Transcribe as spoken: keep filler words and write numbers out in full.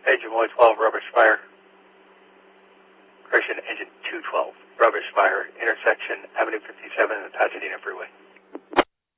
Engine one twelve, rubbish fire. Correction, engine two twelve, rubbish fire, intersection Avenue fifty-seven and the Pasadena Freeway.